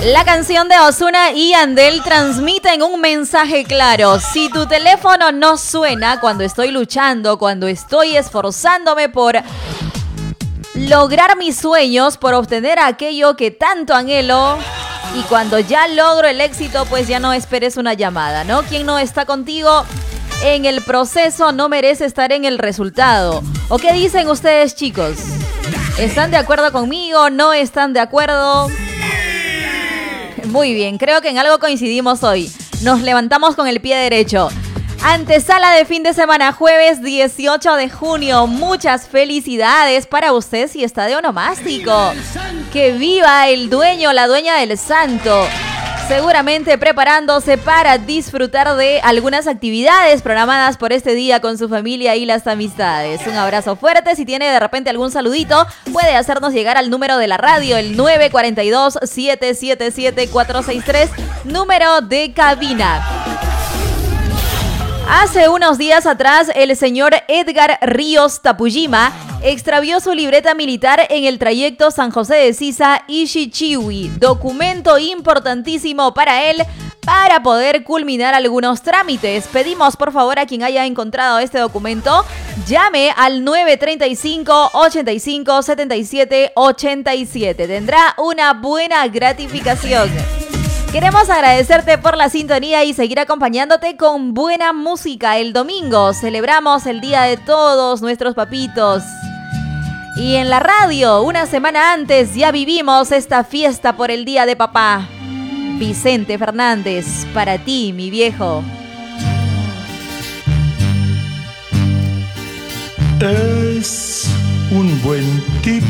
La canción de Ozuna y Yandel transmiten un mensaje claro. Si tu teléfono no suena cuando estoy luchando, cuando estoy esforzándome por lograr mis sueños, por obtener aquello que tanto anhelo, y cuando ya logro el éxito, pues ya no esperes una llamada, ¿no? Quien no está contigo en el proceso no merece estar en el resultado. ¿O qué dicen ustedes, chicos? ¿Están de acuerdo conmigo? ¿No están de acuerdo? Muy bien, creo que en algo coincidimos hoy. Nos levantamos con el pie derecho. Antesala de fin de semana, jueves 18 de junio. Muchas felicidades para usted si está de onomástico. Que viva el dueño, la dueña del santo. Seguramente preparándose para disfrutar de algunas actividades programadas por este día con su familia y las amistades. Un abrazo fuerte. Si tiene de repente algún saludito, puede hacernos llegar al número de la radio, el 942-777-463, número de cabina. Hace unos días atrás, el señor Edgar Ríos Tapujima extravió su libreta militar en el trayecto San José de Sisa-Ishichiwi, documento importantísimo para él para poder culminar algunos trámites. Pedimos por favor a quien haya encontrado este documento, llame al 935-85-77-87. Tendrá una buena gratificación. Queremos agradecerte por la sintonía y seguir acompañándote con buena música. El domingo celebramos el día de todos nuestros papitos. Y en la radio, una semana antes, ya vivimos esta fiesta por el Día de Papá. Vicente Fernández, para ti, mi viejo. Es un buen tipo.